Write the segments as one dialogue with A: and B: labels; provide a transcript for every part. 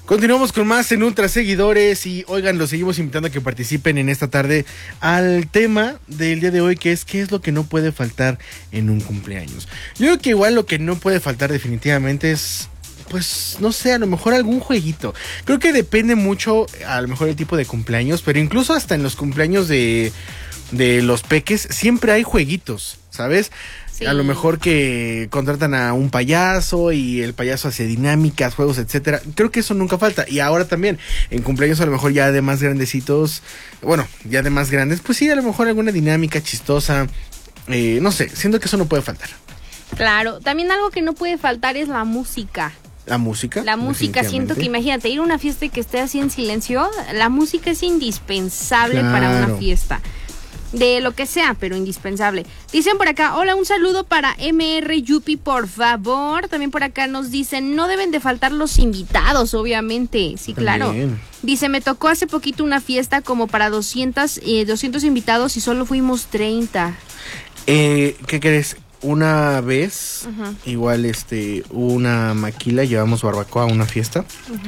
A: Continuamos con más en Ultra Seguidores y oigan, los seguimos invitando a que participen en esta tarde al tema del día de hoy, que es qué es lo que no puede faltar en un cumpleaños. Yo creo que igual lo que no puede faltar definitivamente es, pues, no sé, a lo mejor algún jueguito. Creo que depende mucho, a lo mejor el tipo de cumpleaños, pero incluso hasta en los cumpleaños de los peques siempre hay jueguitos, ¿sabes? Sí. A lo mejor que contratan a un payaso y el payaso hace dinámicas, juegos, etcétera. Creo que eso nunca falta. Y ahora también, en cumpleaños a lo mejor ya de más grandecitos, bueno, ya de más grandes, pues sí, a lo mejor alguna dinámica chistosa. No sé, siento que eso no puede faltar.
B: Claro, también algo que no puede faltar es la música.
A: ¿La música?
B: La música, siento que imagínate, ir a una fiesta y que esté así en silencio, la música es indispensable para una fiesta. De lo que sea, pero indispensable. Dicen por acá, hola, un saludo para MR Yupi, por favor. También por acá nos dicen, no deben de faltar los invitados, obviamente. Sí, claro. También. Dice, me tocó hace poquito una fiesta como para 200 invitados y solo fuimos 30.
A: ¿Qué crees? Una vez, igual una maquila, llevamos barbacoa a una fiesta.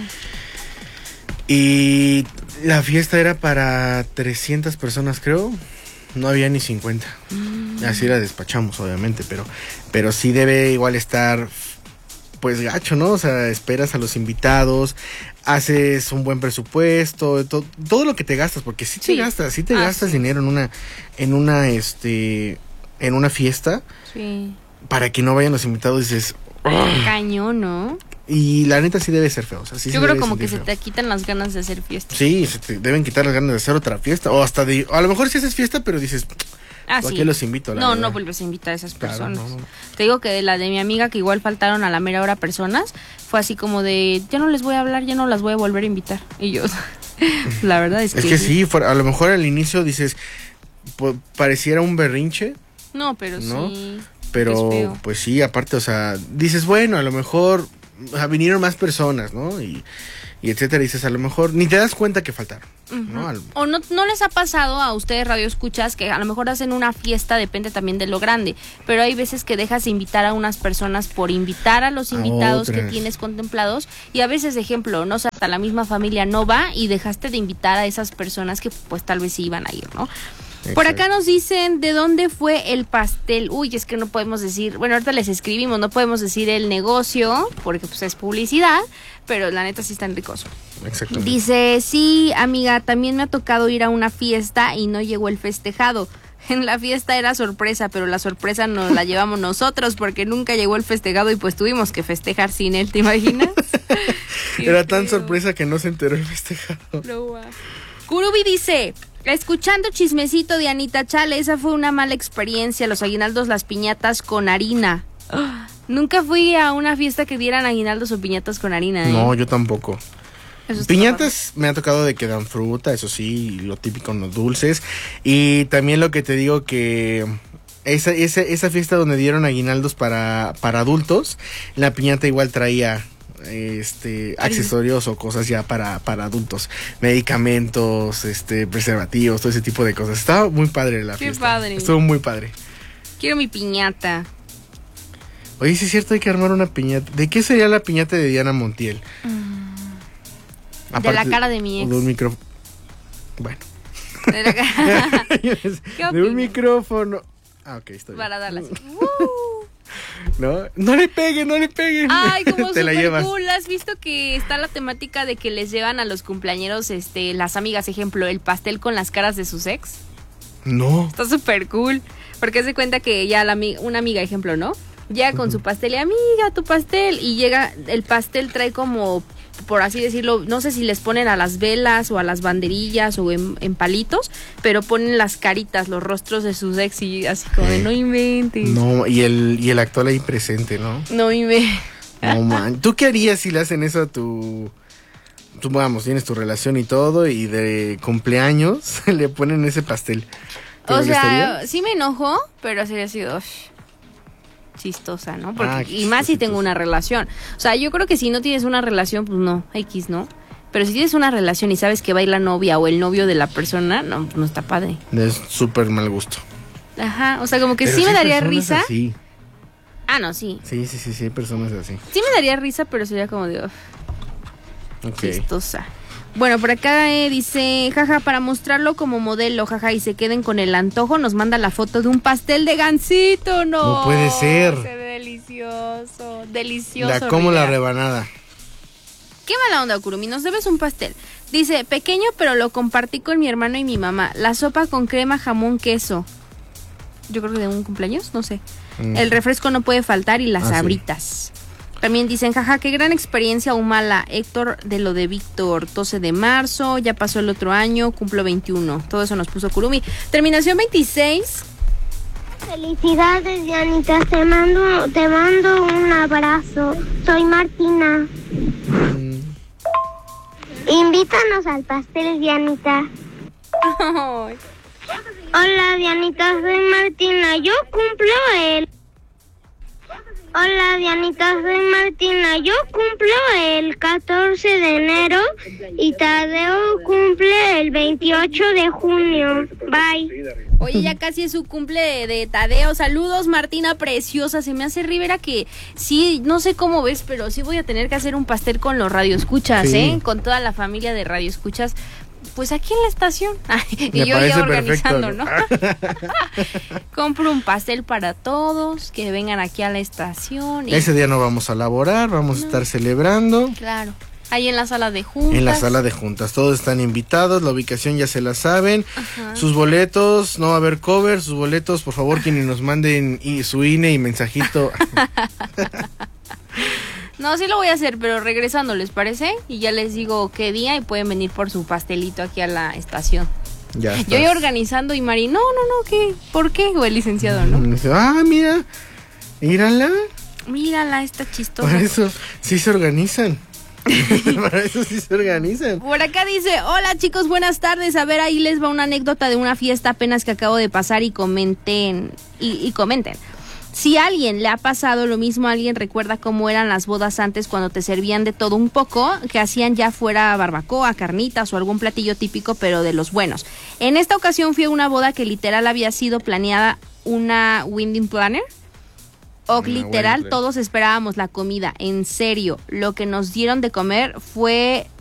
A: Y la fiesta era para 300 personas, creo. No había ni 50. Así la despachamos, obviamente, pero sí debe igual estar, pues, gacho, ¿no? O sea, esperas a los invitados, haces un buen presupuesto, todo lo que te gastas, porque sí te gastas dinero en una fiesta. Sí. Para que no vayan los invitados, dices,
B: cañón, ¿no?
A: Y la neta sí debe ser feo. O sea, sí.
B: Yo creo como que se te quitan las ganas de hacer fiesta.
A: Sí, se te deben quitar las ganas de hacer otra fiesta. O hasta a lo mejor sí haces fiesta, pero dices, ¿por qué los invito?
B: No vuelves a invitar a esas personas. Claro, no. Te digo que de la de mi amiga, que igual faltaron a la mera hora personas, fue así como de, ya no les voy a hablar, ya no las voy a volver a invitar. Y yo, la verdad es que...
A: Es que sí, a lo mejor al inicio dices, pareciera un berrinche.
B: No, pero ¿no? Sí.
A: Pero pues sí, aparte, o sea, dices, bueno, a lo mejor... O sea, vinieron más personas, ¿no? Y etcétera, y dices, a lo mejor ni te das cuenta que faltaron, ¿no?
B: O no les ha pasado a ustedes radioescuchas que a lo mejor hacen una fiesta, depende también de lo grande, pero hay veces que dejas de invitar a unas personas por invitar a los invitados que tienes contemplados, y a veces, ejemplo, no sé, hasta la misma familia no va y dejaste de invitar a esas personas que pues tal vez sí iban a ir, ¿no? Exacto. Por acá nos dicen de dónde fue el pastel. Uy, es que no podemos decir, bueno, ahorita les escribimos, no podemos decir el negocio porque pues es publicidad, pero la neta sí están ricos. Exactamente. Dice, sí, amiga, también me ha tocado ir a una fiesta y no llegó el festejado. En la fiesta era sorpresa, pero la sorpresa nos la llevamos nosotros porque nunca llegó el festejado y pues tuvimos que festejar sin él, ¿te imaginas?
A: Era tan sorpresa que no se enteró el festejado.
B: Kurubi dice, escuchando chismecito de Anita Chale, esa fue una mala experiencia, los aguinaldos, las piñatas con harina. Nunca fui a una fiesta que dieran aguinaldos o piñatas con harina, ¿eh?
A: No, yo tampoco. Piñatas me ha tocado de que dan fruta, eso sí, lo típico en los dulces. Y también lo que te digo que esa fiesta donde dieron aguinaldos para adultos, la piñata igual traía accesorios o cosas ya para adultos, medicamentos, preservativos, todo ese tipo de cosas. Estaba muy padre la fiesta. Qué padre. Estuvo muy padre.
B: Quiero mi piñata.
A: Oye, sí es cierto, hay que armar una piñata. ¿De qué sería la piñata de Diana Montiel?
B: Aparte, de la cara de mi ex.
A: De un micrófono. Bueno. De un micrófono. Ok, estoy bien.
B: Para darla así.
A: No le peguen.
B: Ay, como súper cool. ¿Has visto que está la temática de que les llevan a los cumpleañeros, las amigas, ejemplo, el pastel con las caras de sus ex?
A: No.
B: Está súper cool. Porque se cuenta que ya una amiga, ejemplo, ¿no? Llega con su pastel y amiga, tu pastel. Y llega, el pastel trae como, por así decirlo, no sé si les ponen a las velas o a las banderillas o en palitos, pero ponen las caritas, los rostros de sus ex y así como de no inventes.
A: No, y el actual ahí presente, ¿no?
B: No inventes.
A: No, man. ¿Tú qué harías si le hacen eso a tú, vamos, tienes tu relación y todo, y de cumpleaños le ponen ese pastel?
B: O sea, sí me enojo, pero sería así, chistosa, ¿no? Porque, y más si tengo una relación. O sea, yo creo que si no tienes una relación, pues no, X, ¿no? Pero si tienes una relación y sabes que va a ir la novia o el novio de la persona, no está padre.
A: Es súper mal gusto.
B: Ajá, o sea, como que pero sí me daría risa.
A: Así.
B: Ah, no, sí.
A: Sí, hay personas así.
B: Sí me daría risa, pero sería como de...
A: Okay.
B: Chistosa. Bueno, por acá dice, jaja, para mostrarlo como modelo, jaja, y se queden con el antojo, nos manda la foto de un pastel de gansito, ¿no?
A: No puede ser.
B: Se ve delicioso, delicioso.
A: Como la rebanada.
B: Qué mala onda, Kurumi, nos debes un pastel. Dice, pequeño, pero lo compartí con mi hermano y mi mamá. La sopa con crema, jamón, queso. Yo creo que de un cumpleaños, no sé. El refresco no puede faltar y las sabritas. Sí. También dicen, jaja, qué gran experiencia o mala. Héctor de lo de Víctor, 12 de marzo, ya pasó el otro año, cumplo 21. Todo eso nos puso Kurumi. Terminación 26.
C: Felicidades, Dianita, te mando un abrazo. Soy Martina. Invítanos al pastel, Dianita. Hola, Dianita, soy Martina. Yo cumplo el... Hola, Dianita, soy Martina. Yo cumplo el 14 de enero y Tadeo cumple el 28 de junio. Bye.
B: Oye, ya casi es su cumple de Tadeo. Saludos, Martina preciosa. Se me hace Rivera que sí, no sé cómo ves, pero sí voy a tener que hacer un pastel con los radioescuchas, sí. Con toda la familia de radioescuchas. Pues aquí en la estación. Y yo ya organizando, perfecto, ¿no? Compro un pastel para todos, que vengan aquí a la estación. Y... Ese
A: día no vamos a laborar, vamos a estar celebrando.
B: Claro. Ahí en la sala de juntas.
A: En la sala de juntas, todos están invitados, la ubicación ya se la saben. Ajá. Sus boletos, no va a haber cover, sus boletos, por favor, quienes nos manden su INE y mensajito.
B: No, sí lo voy a hacer, pero regresando, ¿les parece? Y ya les digo qué día y pueden venir por su pastelito aquí a la estación.
A: Ya estás.
B: Yo iba organizando y Mari, no, ¿qué? ¿Por qué? O el licenciado, ¿no?
A: Mira,
B: mírala, está chistosa.
A: Para eso sí se organizan. Para eso sí se organizan.
B: Por acá dice, hola chicos, buenas tardes. A ver, ahí les va una anécdota de una fiesta apenas que acabo de pasar y comenten. Y comenten. Si a alguien le ha pasado lo mismo, alguien recuerda cómo eran las bodas antes cuando te servían de todo un poco, que hacían ya fuera barbacoa, carnitas o algún platillo típico, pero de los buenos. En esta ocasión fui a una boda que literal había sido planeada una wedding planner. O literal, todos esperábamos la comida, en serio. Lo que nos dieron de comer fue